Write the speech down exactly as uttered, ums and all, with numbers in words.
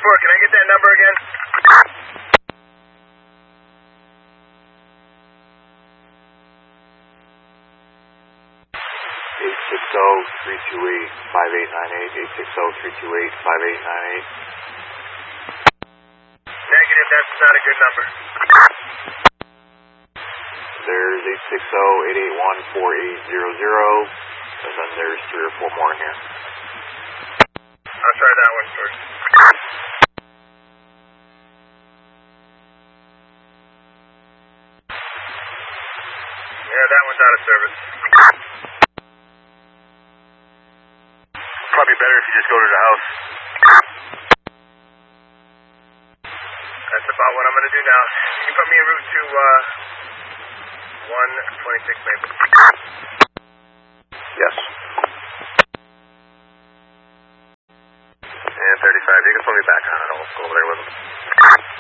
four, can I get that number again? eight six zero, three two eight, five eight nine eight, eight six zero, three two eight, five eight nine eight. Negative, that's not a good number. There's eight six zero, eight eight one, four eight zero zero, and then there's three or four more in here. I'll try that one first. Yeah, that one's out of service. Probably better if you just go to the house. That's about what I'm going to do now. You can put me en route to uh, one twenty-six Maple. Yes. And thirty-five, you can put me back on it. I'll go over there.